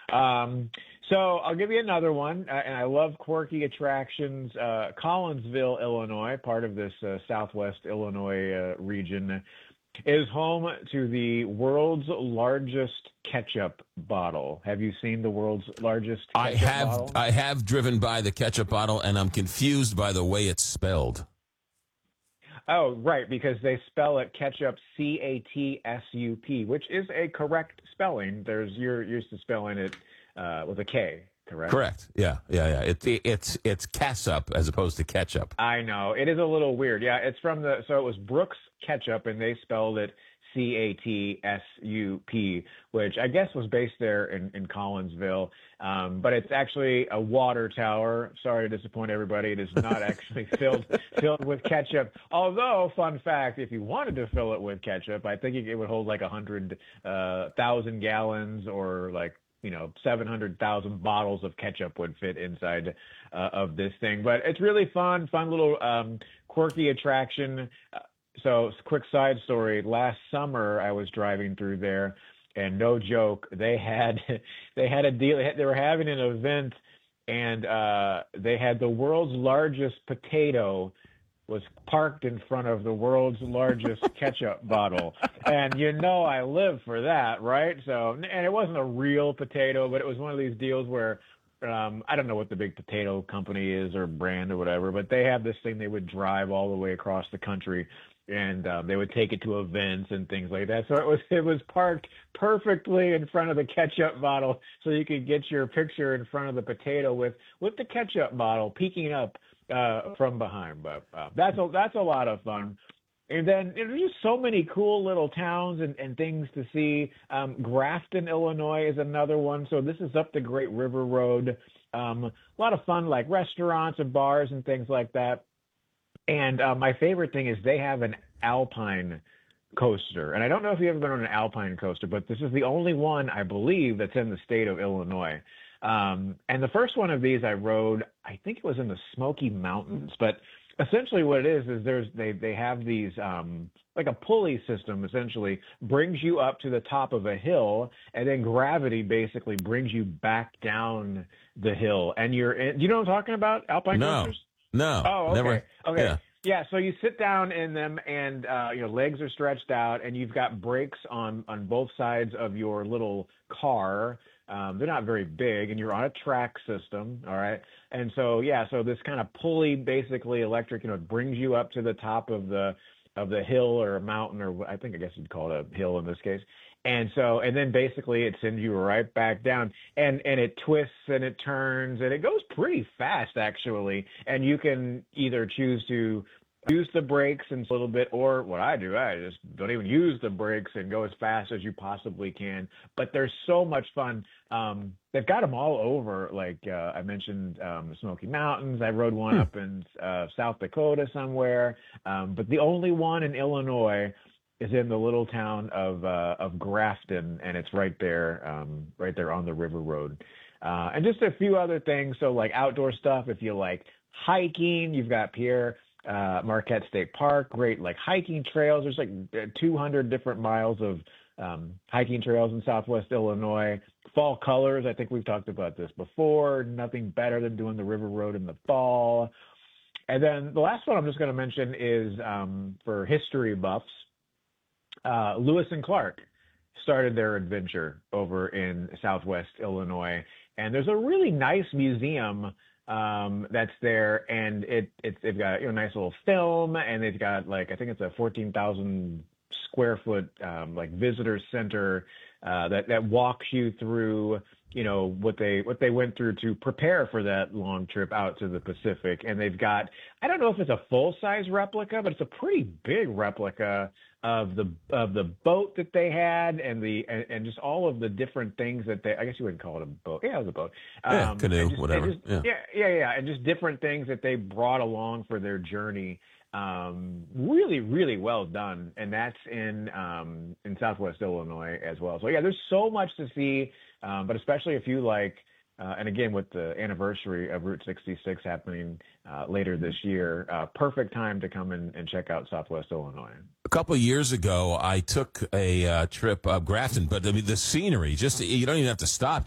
So I'll give you another one, and I love quirky attractions. Collinsville, Illinois, part of this Southwest Illinois region, is home to the world's largest ketchup bottle. Have you seen the world's largest I ketchup have bottle? I have driven by the ketchup bottle, and I'm confused by the way it's spelled. Oh, right, because they spell it ketchup Catsup, which is a correct spelling. You're used to spelling it with a K, correct? Correct. Yeah. It's Cassup as opposed to ketchup. I know. It is a little weird. Yeah, it's so it was Brooks Ketchup, and they spelled it Catsup, which I guess was based there in Collinsville. But it's actually a water tower. Sorry to disappoint everybody. It is not actually filled with ketchup. Although, fun fact, if you wanted to fill it with ketchup, I think it would hold like 100,000 gallons, or like 700,000 bottles of ketchup would fit inside of this thing. But it's really fun little quirky attraction. So, quick side story. Last summer, I was driving through there, and no joke, they had a deal. They were having an event, and they had the world's largest potato was parked in front of the world's largest ketchup bottle. And I live for that, right? So, and it wasn't a real potato, but it was one of these deals where I don't know what the big potato company is or brand or whatever, but they have this thing they would drive all the way across the country, and they would take it to events and things like that. So it was parked perfectly in front of the ketchup bottle, so you could get your picture in front of the potato with the ketchup bottle peeking up from behind. But that's a lot of fun. And then there's just so many cool little towns and things to see. Grafton, Illinois is another one. So this is up the Great River Road. A lot of fun, like restaurants and bars and things like that. And my favorite thing is they have an alpine coaster. And I don't know if you've ever been on an alpine coaster, but this is the only one, I believe, that's in the state of Illinois. And the first one of these I rode, I think it was in the Smoky Mountains, but essentially what it is they have these like a pulley system, essentially brings you up to the top of a hill, and then gravity basically brings you back down the hill, and you're in. You know what I'm talking about? Alpine coasters? No. Oh, okay. Never. Okay. Yeah, so you sit down in them, and your legs are stretched out, and you've got brakes on both sides of your little car. They're not very big, and you're on a track system, all right? And so, so this kind of pulley, basically electric, brings you up to the top of the hill or a mountain, or I guess you'd call it a hill in this case. And then basically it sends you right back down, and it twists and it turns, and it goes pretty fast, actually. And you can either choose to use the brakes and a little bit, or what I do, I just don't even use the brakes and go as fast as you possibly can. But there's so much fun. They've got them all over. Like I mentioned, the Smoky Mountains. I rode one up in South Dakota somewhere. But the only one in Illinois is in the little town of Grafton, and it's right there on the River Road. And just a few other things. So like outdoor stuff, if you like hiking, you've got Pierre Marquette State Park, great like hiking trails. There's like 200 different miles of hiking trails in Southwest Illinois. Fall colors, I think we've talked about this before. Nothing better than doing the River Road in the fall. And then the last one I'm just going to mention is for history buffs. Lewis and Clark started their adventure over in Southwest Illinois, and there's a really nice museum that's there, and they've got a nice little film, and they've got like I think it's a 14,000 square foot like visitor center that walks you through what they went through to prepare for that long trip out to the Pacific. And they've got, I don't know if it's a full size replica, but it's a pretty big replica of the boat that they had, and just all of the different things that I guess you wouldn't call it a boat. Yeah, it was a boat. Canoe, whatever. And just different things that they brought along for their journey. Really, really well done. And that's in Southwest Illinois as well. So yeah, there's so much to see. But especially if you like, and again, with the anniversary of Route 66 happening later this year, perfect time to come and check out Southwest Illinois. A couple of years ago, I took a trip up Grafton, but I mean, the scenery, just you don't even have to stop.